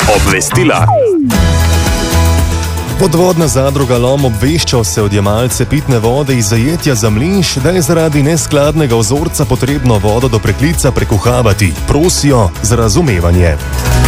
Obvestila. Vodovodna zadruga Lom obvešča vse odjemalce pitne vode iz zajetja Zamlinš, da je zaradi neskladnega vzorca potrebno vodo do preklica prekuhavati. Prosijo za razumevanje.